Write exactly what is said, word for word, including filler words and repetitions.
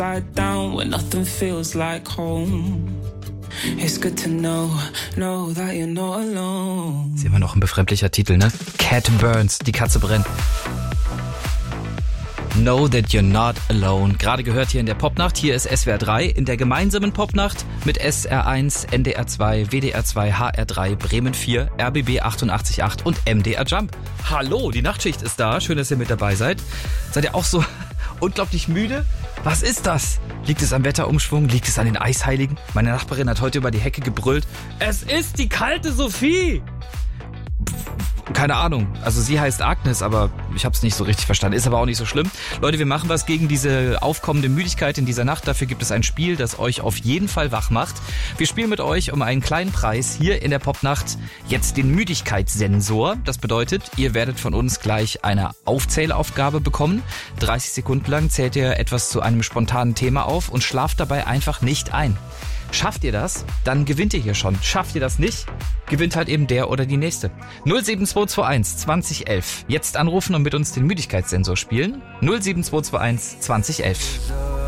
Lie down when nothing feels like home. It's good to know, know that you're not alone. Ist immer noch ein befremdlicher Titel, ne? Cat Burns, die Katze brennt. Know that you're not alone. Gerade gehört hier in der Popnacht. Hier ist S W R drei in der gemeinsamen Popnacht mit S R eins, N D R zwei, W D R zwei, H R drei, Bremen vier, R B B achtundachtzig Komma acht und M D R Jump. Hallo, die Nachtschicht ist da. Schön, dass ihr mit dabei seid. Seid ihr auch so unglaublich müde? Was ist das? Liegt es am Wetterumschwung? Liegt es an den Eisheiligen? Meine Nachbarin hat heute über die Hecke gebrüllt. Es ist die kalte Sophie! Keine Ahnung. Also sie heißt Agnes, aber ich habe es nicht so richtig verstanden. Ist aber auch nicht so schlimm. Leute, wir machen was gegen diese aufkommende Müdigkeit in dieser Nacht. Dafür gibt es ein Spiel, das euch auf jeden Fall wach macht. Wir spielen mit euch um einen kleinen Preis hier in der Popnacht jetzt den Müdigkeitssensor. Das bedeutet, ihr werdet von uns gleich eine Aufzählaufgabe bekommen. dreißig Sekunden lang zählt ihr etwas zu einem spontanen Thema auf und schlaft dabei einfach nicht ein. Schafft ihr das, dann gewinnt ihr hier schon. Schafft ihr das nicht, gewinnt halt eben der oder die nächste. null sieben zwei zwei eins zwanzig elf. Jetzt anrufen und mit uns den Müdigkeitssensor spielen. null sieben zwei zwei eins zwanzig elf.